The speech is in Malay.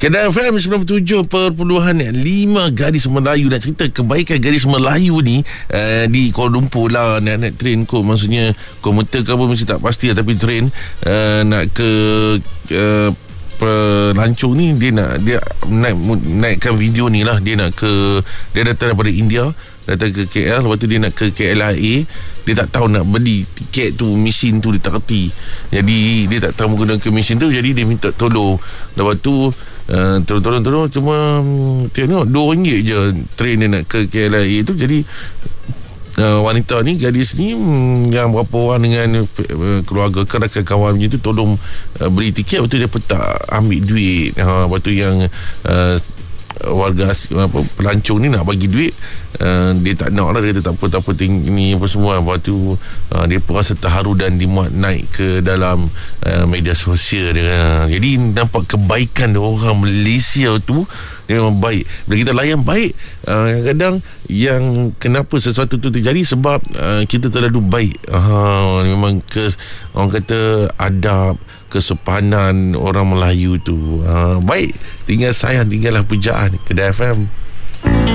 Kedah FM 97.5 gadis Melayu. Nak cerita kebaikan gadis Melayu ni di Kuala Lumpur lah. Nak train kot, maksudnya komuter ke apa mesti tak pasti lah, tapi train nak ke pelancong ni, dia naikkan video ni lah. Dia datang daripada India, datang ke KL, lepas tu dia nak ke KLIA. Dia tak tahu nak beli tiket tu, mesin tu dia tak kerti, jadi dia tak tahu menggunakan mesin tu, jadi dia minta tolong. Lepas tu tolong cuma tengok RM2 je train dia nak ke KLIA tu. Jadi wanita ni, gadis ni, yang berapa orang dengan keluarga kan, rakan kawan macam tu, tolong beli tiket. Lepas tu dia petak ambil duit. Lepas tu yang warga pelancong ni nak bagi duit, dia tak nak lah. Dia kata tak apa ni apa semua. Lepas tu dia pun rasa terharu dan dimuat naik ke dalam media sosial dia. Jadi nampak kebaikan orang Malaysia tu, dia memang baik. Bila kita layan baik, kadang yang kenapa sesuatu tu terjadi sebab kita terlalu baik. Memang orang kata adab, kesopanan orang Melayu tu baik. Tinggal sayang, tinggallah pujaan. Kedah FM.